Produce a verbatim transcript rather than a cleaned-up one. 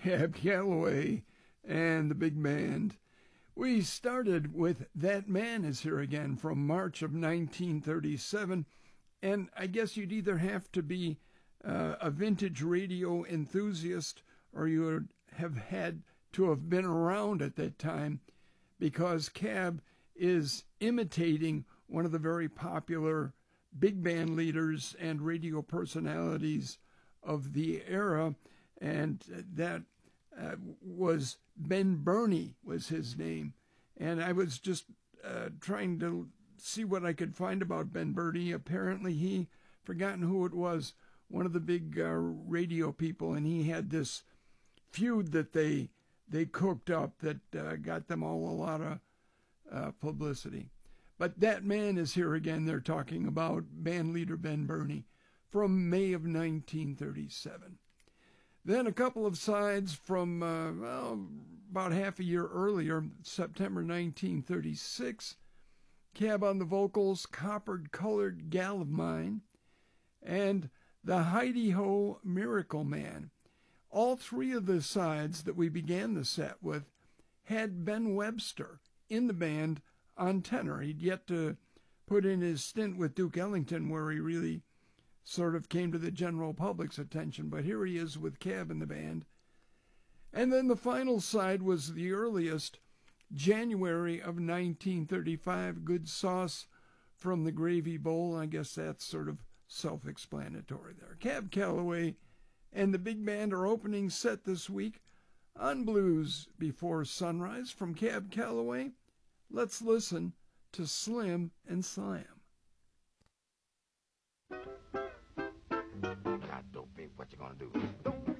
Cab Calloway and the big band. We started with That Man Is Here Again from March of nineteen thirty-seven, and I guess you'd either have to be uh, a vintage radio enthusiast or you would have had to have been around at that time, because Cab is imitating one of the very popular big band leaders and radio personalities of the era, and that uh, was Ben Bernie was his name. And I was just uh, trying to see what I could find about Ben Bernie. Apparently he, forgotten who it was, one of the big uh, radio people, and he had this feud that they they cooked up that uh, got them all a lot of uh, publicity. But That Man Is Here Again, they're talking about band leader Ben Bernie from May of nineteen thirty-seven. Then a couple of sides from, uh, well, about half a year earlier, September nineteen thirty-six. Cab on the vocals, Copper-Colored Gal of Mine, and the Heidi-Ho Miracle Man. All three of the sides that we began the set with had Ben Webster in the band on tenor. He'd yet to put in his stint with Duke Ellington, where he really sort of came to the general public's attention, but here he is with Cab in the band. And then the final side was the earliest, January of nineteen thirty-five, Good Sauce from the Gravy Bowl. I guess that's sort of self-explanatory there. Cab Calloway and the big band are opening set this week on Blues Before Sunrise from Cab Calloway. Let's listen to Slim and Slam. What you gonna do?